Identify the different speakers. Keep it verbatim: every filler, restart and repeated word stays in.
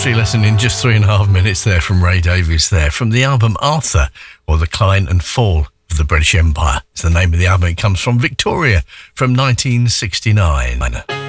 Speaker 1: history lesson in just three and a half minutes there from Ray Davies there. From the album Arthur, or The Decline and Fall of the British Empire is the name of the album. It comes from Victoria from nineteen sixty-nine.